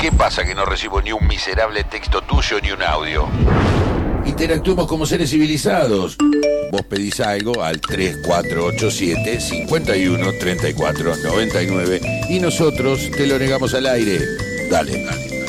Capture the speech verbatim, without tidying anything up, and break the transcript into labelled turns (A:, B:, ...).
A: ¿Qué pasa que no recibo ni un miserable texto tuyo ni un audio?
B: Interactuemos como seres civilizados. Vos pedís algo al tres cuatro ocho siete, cinco uno, tres cuatro nueve nueve y nosotros te lo negamos al aire. Dale, dale.